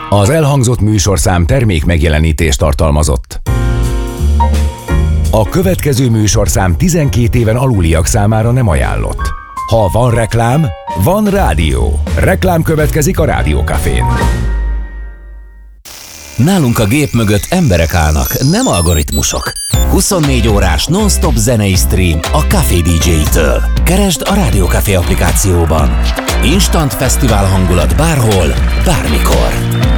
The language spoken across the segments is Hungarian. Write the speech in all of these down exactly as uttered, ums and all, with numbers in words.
Az elhangzott műsorszám termék megjelenítést tartalmazott. A következő műsorszám tizenkét éven aluliak számára nem ajánlott. Ha van reklám, van rádió. Reklám következik a Rádió Cafén. Nálunk a gép mögött emberek állnak, nem algoritmusok. huszonnégy órás non-stop zenei stream a Café dé dzsé-től. Keresd a Rádió Café applikációban. Instant fesztivál hangulat bárhol, bármikor.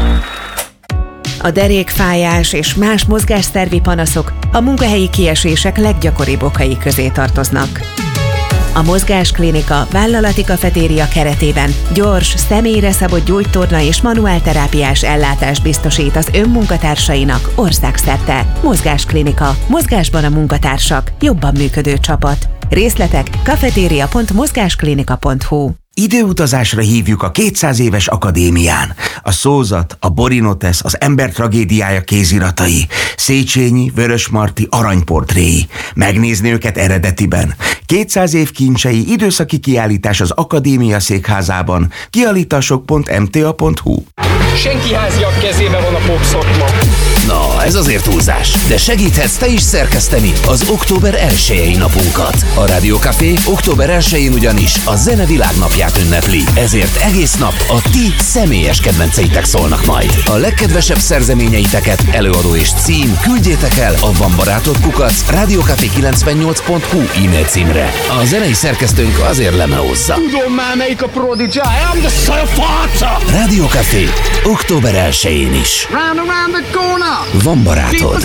A derékfájás és más mozgásszervi panaszok a munkahelyi kiesések leggyakoribb okai közé tartoznak. A Mozgásklinika vállalati kafetéria keretében gyors, személyre szabott gyógytorna és manuálterápiás ellátást biztosít az önmunkatársainak országszerte. Mozgásklinika. Mozgásban a munkatársak. Jobban működő csapat. Részletek kafetéria pont mozgásklinika pont hu. Időutazásra hívjuk a kétszáz éves akadémián. A Szózat, a Borinotesz, az ember tragédiája kéziratai, Széchenyi, Vörösmarty aranyportréi. Megnézni őket eredetiben. kétszáz év kincsei, időszaki kiállítás az Akadémia székházában. kiállítások pont m t a pont hu. Senki háziak kezébe van a popszakma. Na, ez azért túlzás, de segíthetsz te is szerkeszteni az október elsejei napunkat. A Rádió Café október elsején ugyanis a Zene Világnapját ünnepli, ezért egész nap a ti személyes kedvenceitek szólnak majd. A legkedvesebb szerzeményeiteket, előadó és cím küldjétek el a Van Barátod kukac rádiócafé kilencvennyolc pont hu e-mail címre. A zenei szerkesztőnk azért lemeózza. Tudom már melyik a Prodigy, I am the Szarfáca! Rádió Café október elsején is. Round around the corner! Van Barátod.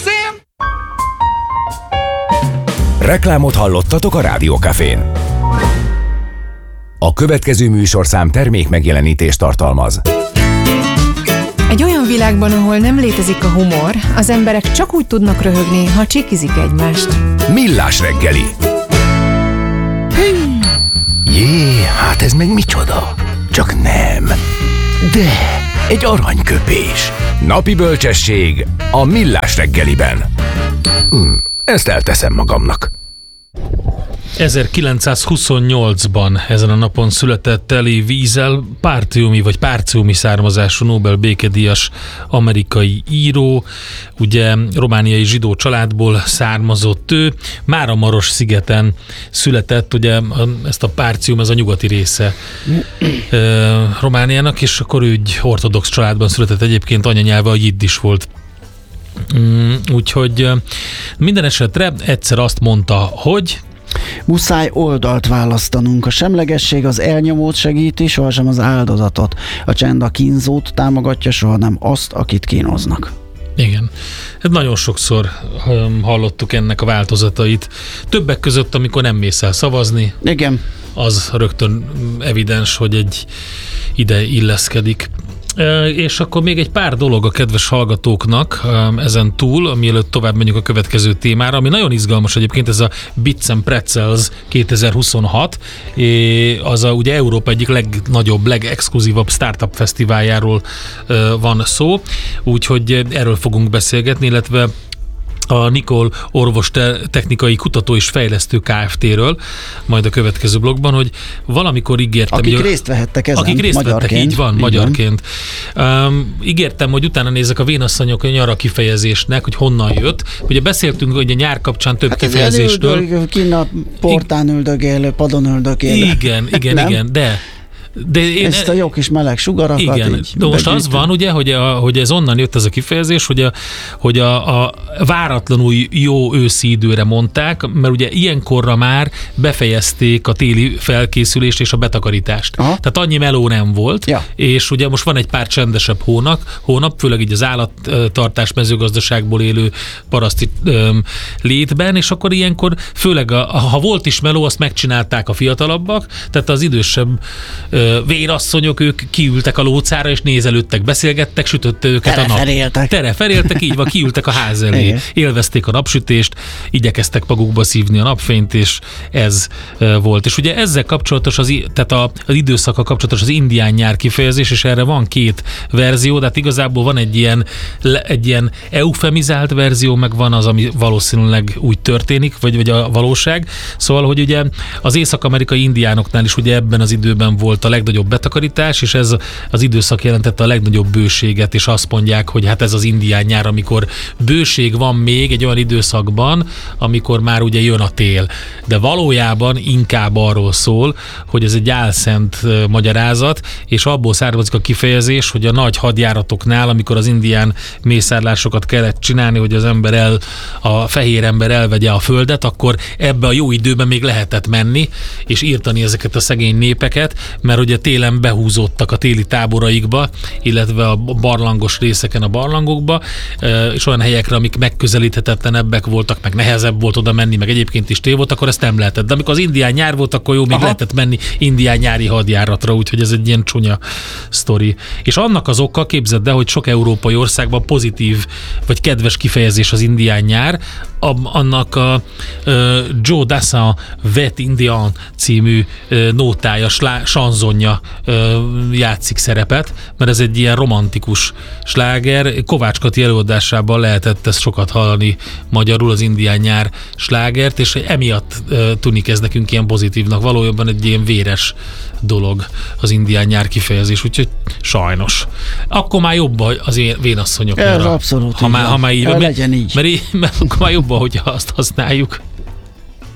Reklámot hallottatok a Rádió Cafén. A következő műsorszám termék megjelenítést tartalmaz. Egy olyan világban, ahol nem létezik a humor, az emberek csak úgy tudnak röhögni, ha csikizik egymást. Millás reggeli. Jé, hát ez meg micsoda? Csak nem. De egy aranyköpés. Napi bölcsesség a Millás reggeliben. Hm, ezt elteszem magamnak. ezerkilencszázhuszonnyolcban ezen a napon született Elie Wiesel, pártiumi vagy párciumi származású Nobel békedíjas amerikai író, ugye romániai zsidó családból származott ő, Máramaros szigeten született, ugye ezt a párcium, ez a nyugati része Romániának, és akkor ő egy ortodox családban született, egyébként anyanyelve a jiddis volt. Úgyhogy minden esetre egyszer azt mondta, hogy muszáj oldalt választanunk. A semlegesség az elnyomót segíti, sohasem az áldozatot. A csend a kínzót támogatja, soha nem azt, akit kínoznak. Igen. Hát nagyon sokszor hallottuk ennek a változatait. Többek között, amikor nem mész el szavazni. Igen. Az rögtön evidens, hogy egy ide illeszkedik. És akkor még egy pár dolog a kedves hallgatóknak ezen túl, mielőtt tovább menjünk a következő témára, ami nagyon izgalmas egyébként, ez a Bits and Pretzels kétezer-huszonhat, az a, ugye Európa egyik legnagyobb, legexkluzívabb startup fesztiváljáról van szó, úgyhogy erről fogunk beszélgetni, illetve a Nikol orvos technikai kutató és fejlesztő Kft-ről, majd a következő blogban, hogy valamikor ígértem... Akik hogy, részt vehettek ezen, akik részt magyarként. Vettek, így van, így magyarként. Um, ígértem, hogy utána nézek a vénasszonyok a nyara kifejezésnek, hogy honnan jött. Ugye beszéltünk, hogy a nyár kapcsán több hát kifejezésről. Kinn a portán üldögélő, padon üldögélő. Igen, igen, igen, de... De én, ezt a jó kis meleg sugarakat. Igen, így de most az van, ugye, hogy, a, hogy ez onnan jött ez a kifejezés, hogy a, hogy a, a váratlanul jó őszi időre mondták, mert ugye ilyenkorra már befejezték a téli felkészülést és a betakarítást. Aha. Tehát annyi meló nem volt, ja. És ugye most van egy pár csendesebb hónap, hónap főleg így az állattartás, mezőgazdaságból élő paraszti öm, létben, és akkor ilyenkor főleg, a, ha volt is meló, azt megcsinálták a fiatalabbak, tehát az idősebb vérasszonyok, ők kiültek a lócára, és nézelődtek, beszélgettek, sütötte őket a nap. Tereferéltek, így van, kiültek a ház elé. Igen. Élvezték a napsütést, igyekeztek magukba szívni a napfényt, és ez volt. És ugye ezzel kapcsolatos, az, tehát az időszakkal kapcsolatos az indián nyár kifejezés, és erre van két verzió, de hát igazából van egy ilyen, egy ilyen eufemizált verzió, meg van az, ami valószínűleg úgy történik, vagy, vagy a valóság. Szóval, hogy ugye az észak-amerikai indiánoknál is ugye ebben az időben volt a legnagyobb betakarítás, és ez az időszak jelentette a legnagyobb bőséget, és azt mondják, hogy hát ez az indián nyár, amikor bőség van még egy olyan időszakban, amikor már ugye jön a tél. De valójában inkább arról szól, hogy ez egy álszent magyarázat, és abból származik a kifejezés, hogy a nagy hadjáratoknál, amikor az indián mészárlásokat kellett csinálni, hogy az ember el, a fehér ember elvegye a földet, akkor ebbe a jó időben még lehetett menni, és írtani ezeket a szegény népeket, mert ugye télen behúzódtak a téli táboraikba, illetve a barlangos részeken a barlangokba, és olyan helyekre, amik megközelíthetetlenebbek voltak, meg nehezebb volt oda menni, meg egyébként is tél volt, akkor ezt nem lehetett. De amikor az indián nyár volt, akkor jó, még Aha. lehetett menni indián nyári hadjáratra, úgyhogy ez egy ilyen csúnya sztori. És annak az oka, képzeld el, hogy sok európai országban pozitív, vagy kedves kifejezés az indián nyár, annak a uh, Joe Dassin Vet Indian című uh, nótája, slá, sanzonja uh, játszik szerepet, mert ez egy ilyen romantikus sláger. Kovács Kati előadásában lehetett ezt sokat hallani magyarul, az indián nyár slágert, és emiatt uh, tűnik ez nekünk ilyen pozitívnak. Valójában egy ilyen véres dolog az indián nyár kifejezés, úgyhogy sajnos. Akkor már jobb az én vénasszonyok. Ez abszolút ha már, ha már így, legyen így. Mert, mert akkor már jobban, hogyha azt használjuk.